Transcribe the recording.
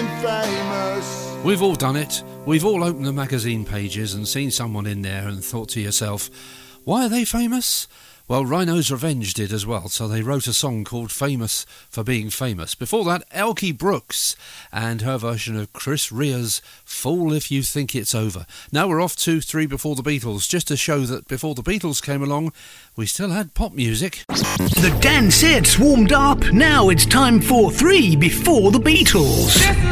famous. We've all done it. We've all opened the magazine pages and seen someone in there and thought to yourself, why are they famous? Well, Rhino's Revenge did as well, so they wrote a song called Famous for Being Famous. Before that, Elkie Brooks and her version of Chris Rea's Fool If You Think It's Over. Now we're off to 3 Before the Beatles, just to show that before the Beatles came along, we still had pop music. The Dan Said's warmed up, now it's time for 3 Before the Beatles.